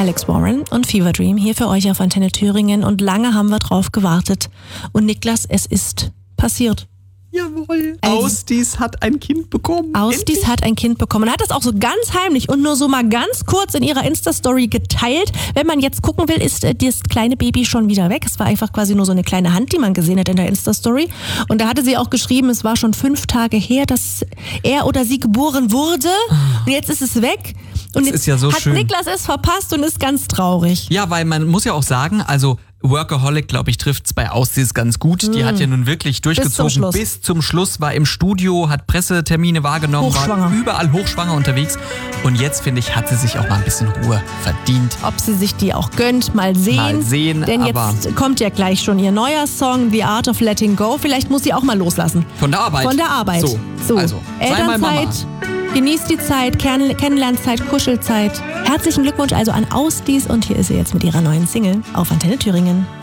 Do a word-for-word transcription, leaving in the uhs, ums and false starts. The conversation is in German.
Alex Warren und Fever Dream hier für euch auf Antenne Thüringen und lange haben wir drauf gewartet. Und Niklas, es ist passiert. Jawohl. Ausdies hat ein Kind bekommen. Ausdies hat ein Kind bekommen. Hat das auch so ganz heimlich und nur so mal ganz kurz in ihrer Insta-Story geteilt. Wenn man jetzt gucken will, ist äh, das kleine Baby schon wieder weg. Es war einfach quasi nur so eine kleine Hand, die man gesehen hat in der Insta-Story. Und da hatte sie auch geschrieben, es war schon fünf Tage her, dass er oder sie geboren wurde. Und jetzt ist es weg. Und das jetzt ist ja so hat schön. Niklas es verpasst und ist ganz traurig. Ja, weil man muss ja auch sagen, also Workaholic, glaube ich, trifft es bei Ausdies ganz gut. Mm. Die hat ja nun wirklich durchgezogen. Bis zum Schluss. Bis zum Schluss, war im Studio, hat Pressetermine wahrgenommen, war überall hochschwanger unterwegs. Und jetzt, finde ich, hat sie sich auch mal ein bisschen Ruhe verdient. Ob sie sich die auch gönnt, mal sehen. Mal sehen, Denn aber jetzt kommt ja gleich schon ihr neuer Song, The Art of Letting Go. Vielleicht muss sie auch mal loslassen. Von der Arbeit. Von der Arbeit. So, so. also, sei mal Mama. Elternzeit, genießt die Zeit, Kenn- Kennenlernzeit, Kuschelzeit. Herzlichen Glückwunsch also an Ausdies und hier ist sie jetzt mit ihrer neuen Single auf Antenne Thüringen.